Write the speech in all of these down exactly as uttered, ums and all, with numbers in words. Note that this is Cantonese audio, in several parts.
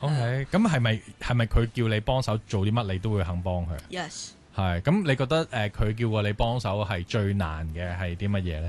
OK，咁係咪係咪佢叫你幫手做啲乜，你都會肯幫佢 ？Yes。 係，咁你覺得誒佢、呃、叫過你幫手係最難嘅係啲乜嘢咧？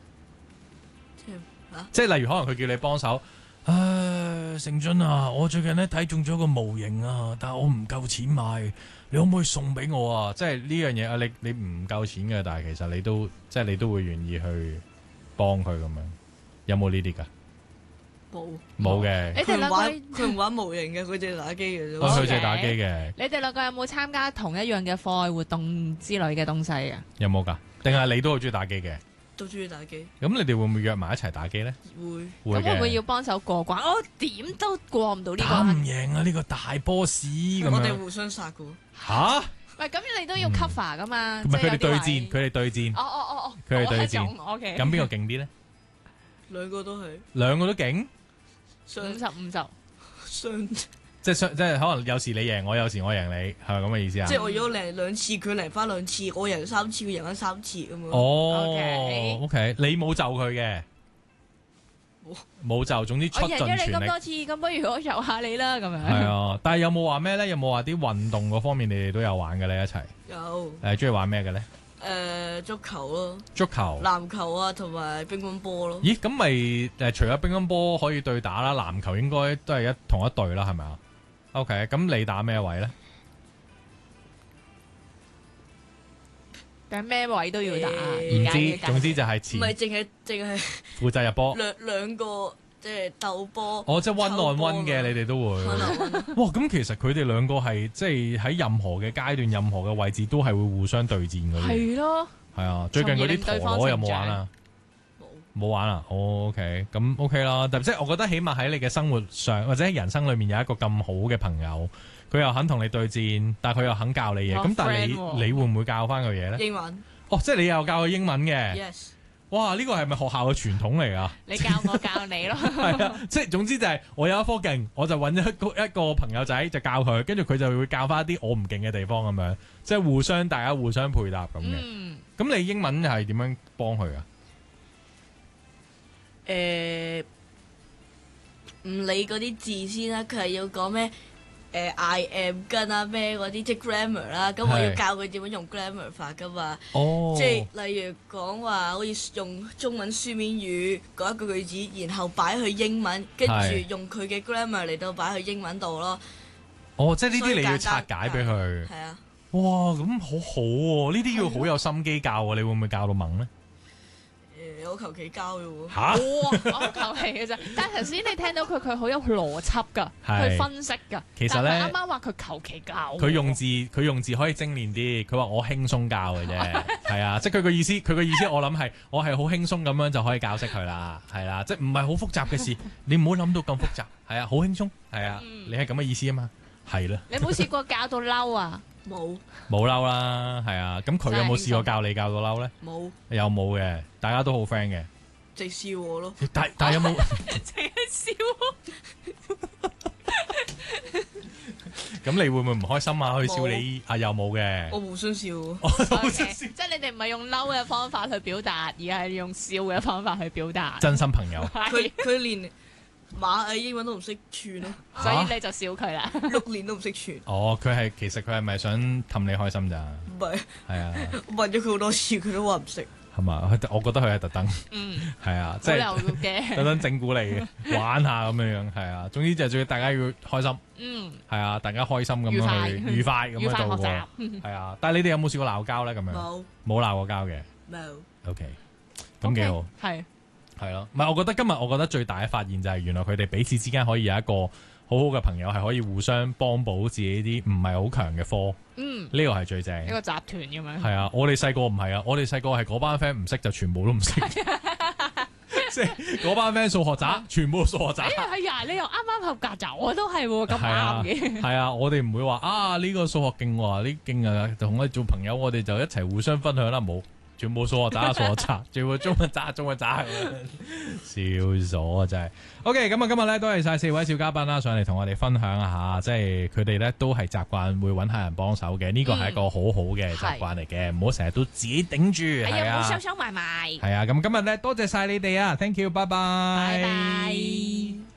啊、 即係例如可能佢叫你幫手，唉，成俊啊，我最近咧睇中咗個模型啊，但係我唔夠錢買，你可唔可以送俾我啊？即係呢樣嘢啊，你你唔夠錢嘅，但係其實你都即係你都會願意去幫佢咁樣，有冇呢啲㗎？ 冇冇嘅。 你哋兩個佢唔玩模型嘅，佢淨係打機嘅啫。 佢淨係打機嘅。 你哋兩個有冇參加同一樣嘅課外活動之類嘅東西啊？ 有冇㗎？定係你都好中意打機嘅？ 都中意打機。 咁你哋會唔會約埋一齊打機咧？ 會。 咁會唔會要幫手過關？我點都過唔到呢個。 打唔贏啊！呢個大 boss 咁樣。 我哋互相殺嘅。 吓？ 唔係咁，你都要 cover 噶嘛？ 唔係佢哋對戰，佢哋對戰。 哦哦哦哦， 佢哋對戰。 O K。 咁邊個勁啲咧？ 兩個都係。 兩個都勁。 五十五十。 雙。 即係即係可能有時你贏我，有時我贏你，係咪咁嘅意思啊？ 即係我如果贏兩次，佢贏翻兩次，我贏三次，佢贏翻三次咁樣。 哦，O K，你冇就佢嘅，冇就，總之出盡全力。 我贏咗你咁多次，咁不如我就下你啦，咁樣。 係啊，但係有冇話咩咧？有冇話啲運動嗰方面你哋都有玩嘅咧？一齊有。 誒，中意玩咩嘅咧？ 誒，足球咯。 足球、 籃球啊，同埋乒乓波咯。 咦，咁咪誒除咗乒乓波可以對打啦，籃球應該都係一同一隊啦，係咪啊？OK，咁你打咩位咧？ 打咩位都要打， 唔知，總之就係前。 唔係淨係淨係負責入波。 兩兩個即係鬥波。 哦，即係 one on one 嘅，你哋都會。哇，咁其實佢哋兩個係即係喺任何嘅階段、任何嘅位置都係會互相對戰嘅。 係咯。 係啊，最近嗰啲陀螺有冇玩啊？冇玩啊，哦，OK，咁 OK 啦。但即係我覺得起碼喺你嘅生活上或者喺人生裏面有一個咁好嘅朋友，佢又肯同你對戰，但係佢又肯教你嘢。咁但係你你會唔會教翻佢嘢咧？ 英文。 哦，即係你又教佢英文嘅。 Yes。 哇，呢個係咪學校嘅傳統嚟㗎？ 你教我教你咯。 係啊，即係總之就係我有一科勁，我就揾一個一個朋友仔就教佢，跟住佢就會教翻一啲我唔勁嘅地方咁樣，即係互相大家互相配搭咁嘅。嗯。咁你英文係點樣幫佢啊？ 誒，唔理嗰啲字先啦，佢係要講咩？誒 I am 跟啊咩嗰啲即係 grammar 啦，咁我要教佢點樣用 grammar 法噶嘛。 哦。 即係例如講話，好似用中文書面語講一個句子，然後擺去英文，跟住用佢嘅 grammar 嚟到擺去英文度咯。 哦，即係呢啲你要拆解俾佢。 係啊。 哇，咁好好喎！呢啲要好有心機教喎，你會唔會教到懵咧？ 我求其教嘅喎。 嚇！ 我求其嘅啫。但係頭先你聽到佢，佢好有邏輯㗎，去分析㗎。 其實咧， 啱啱話佢求其教。 佢用字，佢用字可以精煉啲。佢話我輕鬆教嘅啫，係啊，即係佢個意思。佢個意思我諗係，我係好輕鬆咁樣就可以教識佢啦，係啦，即係唔係好複雜嘅事，你唔好諗到咁複雜，係啊，好輕鬆，係啊，你係咁嘅意思啊嘛，係啦。 你冇試過教到嬲啊？ 冇。 冇嬲啦，係啊，咁佢有冇試過教你教到嬲咧？ 冇。 有冇嘅？大家都好 friend 嘅。 直笑我咯。 但但有冇？ 淨係笑。 咁你會唔會唔開心啊？去笑你啊？有冇嘅？ 我互相笑。 我互相笑。 即係你哋唔係用嬲嘅方法去表達，而係用笑嘅方法去表達。 真心朋友。 佢佢連螞蟻英文都唔識串咯， 所以你就笑佢啦。 六年都唔識串。 哦，佢係其實佢係咪想氹你開心咋？ 唔係。係啊。 我問咗佢好多次，佢都話唔識。 係嘛？我覺得佢係特登。嗯。係啊，即係特登整蠱你玩下咁樣樣，係啊。總之就係大家要開心。嗯。係啊，大家開心咁樣去愉快咁樣度過。係啊，但係你哋有冇試過鬧交咧？咁樣冇。冇鬧過交嘅。 冇。 OK。咁幾好。 係。 係咯，唔係，我覺得今日我覺得最大嘅發現就係原來佢哋彼此之間可以有一個好好嘅朋友，係可以互相幫補自己啲唔係好強嘅科。嗯，呢個係最正。一個集團咁樣。係啊，我哋細個唔係啊，我哋細個係嗰班 friend 唔識就全部都唔識，即係嗰班 friend 數學渣，全部都數學渣。 哎呀，你又啱啱合格咋？我都係喎，咁啱嘅。 係啊，我哋唔會話啊呢個數學勁喎，呢勁啊，同我哋做朋友，我哋就一齊互相分享啦，冇。全部數學渣，數學渣，全部中文渣，中文渣，笑咗啊！真係。OK，咁啊，今日咧都係晒四位小嘉賓啦，上嚟同我哋分享下，即係佢哋咧都係習慣會揾下人幫手嘅，呢個係一個好好嘅習慣嚟嘅，唔好成日都自己頂住，係啊， 唔好收收埋埋。 係啊，咁今日咧多謝晒你哋啊 ，thank you，拜拜。 拜拜。